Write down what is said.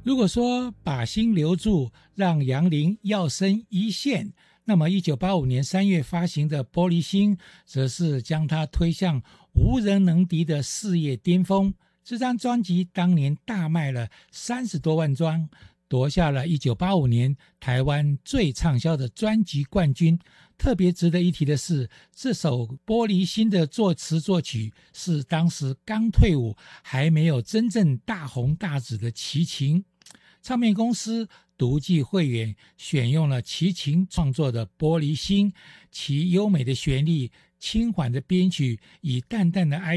如果说把心留住，让杨林跃升一线，那么1985年3月发行的《玻璃心》则是将他推向无人能敌的事业巅峰。这张专辑当年大卖了30多万张，夺下了1985年台湾最畅销的专辑冠军。特别值得一提的是，这首《玻璃心》的作词作曲是当时刚退伍还没有真正大红大紫的齐秦。唱片公司独具慧眼，选用了齐秦创作的《玻璃心》，其优美的旋律、轻缓的编曲，以淡淡的哀